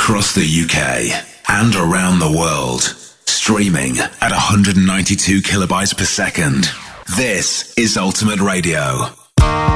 across the UK and around the world. Streaming at 192 kilobytes per second. This is Ultimate Radio.